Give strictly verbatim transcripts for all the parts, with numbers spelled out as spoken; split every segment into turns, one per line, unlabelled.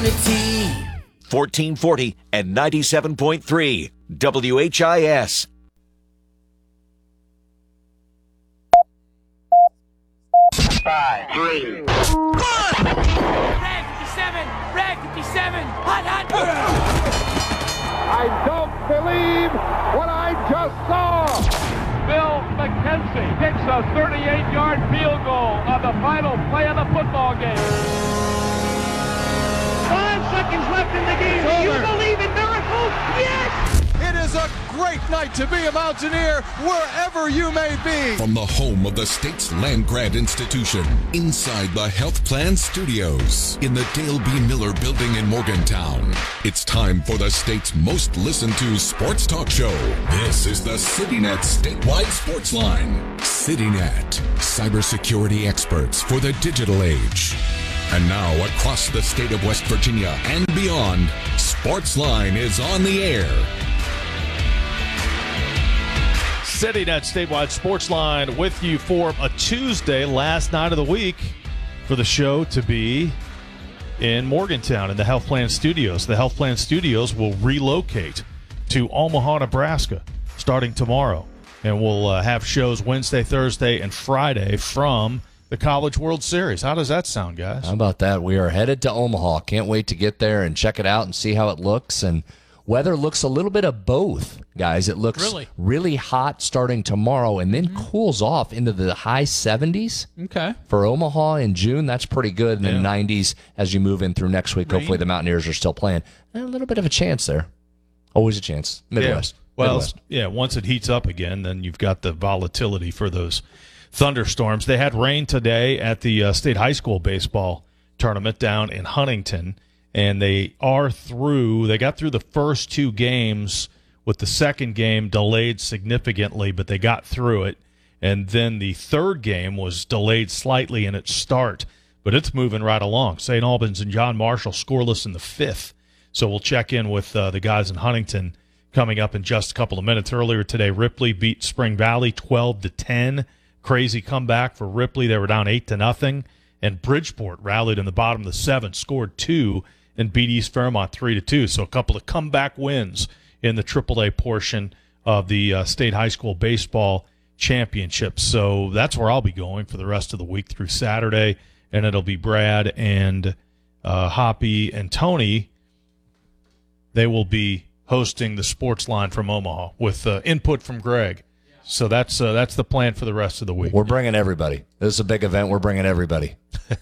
the T.
fourteen forty and ninety-seven point three W H I S.
Five, three,
one. Red fifty-seven, Red fifty-seven, hot, hot.
I don't believe what I just saw.
Bill McKenzie kicks a thirty-eight-yard field goal on the final play of the football game.
Five seconds left in the game. Do you believe in miracles? Yes!
It is a great night to be a Mountaineer wherever you may be.
From the home of the state's land-grant institution, inside the Health Plan Studios, in the Dale B. Miller Building in Morgantown, it's time for the state's most listened-to sports talk show. This is the CityNet Statewide Sports Line. CityNet, cybersecurity experts for the digital age. And now, across the state of West Virginia and beyond, Sportsline is on the air.
CityNet Statewide Sportsline with you for a Tuesday, last night of the week, for the show to be in Morgantown in the Health Plan Studios. The Health Plan Studios will relocate to Omaha, Nebraska, starting tomorrow. And we'll uh, have shows Wednesday, Thursday, and Friday from the College World Series. How does that sound, guys?
How about that? We are headed to Omaha. Can't wait to get there and check it out and see how it looks. And weather looks a little bit of both, guys. It looks
really,
really hot starting tomorrow and then mm-hmm. cools off into the high seventies.
Okay.
For Omaha in June, that's pretty good. And then yeah. nineties as you move in through next week. Rain. Hopefully the Mountaineers are still playing. And a little bit of a chance there. Always a chance. Midwest.
Yeah. Well,
Midwest.
yeah, once it heats up again, then you've got the volatility for those thunderstorms. They had rain today at the uh, state high school baseball tournament down in Huntington, and they are through. They got through the first two games with the second game delayed significantly, but they got through it. And then the third game was delayed slightly in its start, but it's moving right along. Saint Albans and John Marshall scoreless in the fifth. So we'll check in with uh, the guys in Huntington coming up in just a couple of minutes. Earlier today, Ripley beat Spring Valley twelve to ten. Crazy comeback for Ripley. They were down eight to nothing, and Bridgeport rallied in the bottom of the seventh, scored two, and beat East Fairmont three to two. So a couple of comeback wins in the triple A portion of the uh, state high school baseball championship. So that's where I'll be going for the rest of the week through Saturday, and it'll be Brad and uh, Hoppy and Tony. They will be hosting the Sports Line from Omaha with uh, input from Greg. So that's uh, that's the plan for the rest of the week.
We're bringing everybody. This is a big event. We're bringing everybody.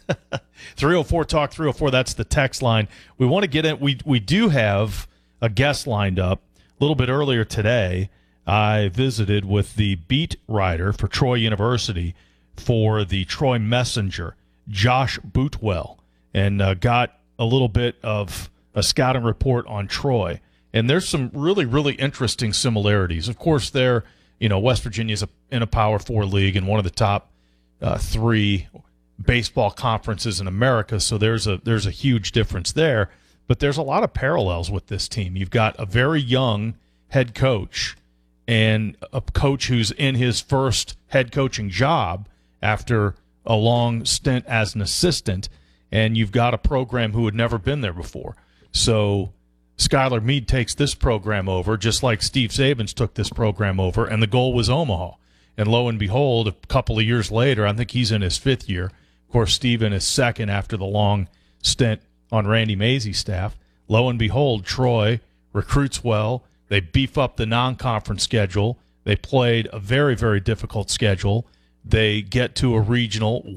three oh four talk three oh four, that's the text line. We want to get in. We, we do have a guest lined up. A little bit earlier today, I visited with the beat writer for Troy University for the Troy Messenger, Josh Bootwell, and uh, got a little bit of a scouting report on Troy. And there's some really, really interesting similarities. Of course, they're You know, West Virginia's a, in a Power Four league and one of the top uh, three baseball conferences in America, so there's a there's a huge difference there. But there's a lot of parallels with this team. You've got a very young head coach and a coach who's in his first head coaching job after a long stint as an assistant, and you've got a program who had never been there before. So Skylar Meade takes this program over, just like Steve Sabins took this program over, and the goal was Omaha. And lo and behold, a couple of years later, I think he's in his fifth year. Of course, Steve in his second after the long stint on Randy Mazey's staff. Lo and behold, Troy recruits well. They beef up the non-conference schedule. They played a very, very difficult schedule. They get to a regional